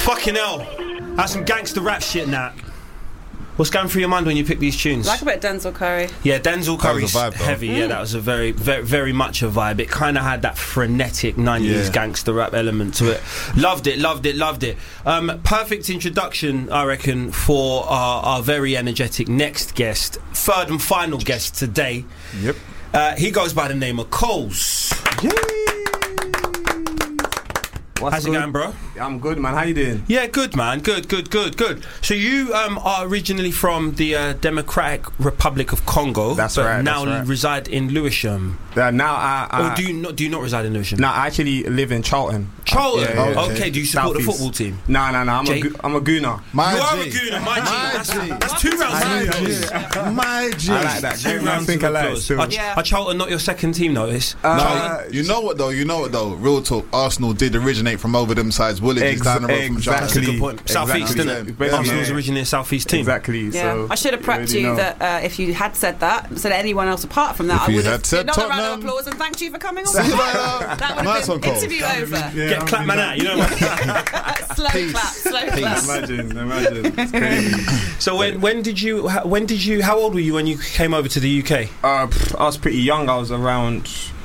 Fucking hell. That's some gangster rap shit now. What's going through your mind when you pick these tunes? Like a bit of Denzel Curry. Yeah, Denzel Curry's vibe, though. heavy. Yeah, that was a very, very, very much a vibe. It kind of had that frenetic 90s gangster rap element to it. Loved it, loved it, loved it. Perfect introduction, I reckon, for our very energetic next guest, third and final guest today. Yep. He goes by the name of Coles. Yay! How's it going, bro? I'm good, man. How you doing? Yeah, good, man. Good. So you are originally from the Democratic Republic of Congo. That's but right. Now that's right. reside in Lewisham. Now I Or do you not reside in Lewisham? No, I actually live in Charlton. Charlton. Yeah, Okay. Do you support the Southeast. football team? No. I'm a gooner. You are a gooner, my G. That's 2 rounds of applause. My G. I like that. 2 rounds think of alike. applause. So- Are Charlton not your second team, notice? You know what though? Real talk. Arsenal did originate from over them sides. Woolwich is down the road from Charlton. That's a good point. Southeast, Exactly. isn't it? Yeah. Arsenal's originally a Southeast team. Exactly. Yeah, So I should have prepped already you know. that if you had said anyone else apart from that, If I you would had have said another round of Tottenham. applause and thanked you for coming on. Nice That would have one, been Cole. interview over. Get clap man out, you know what? Slow clap. Imagine. It's crazy. So when did you how old were you when you came over to the UK? I was pretty young. I was around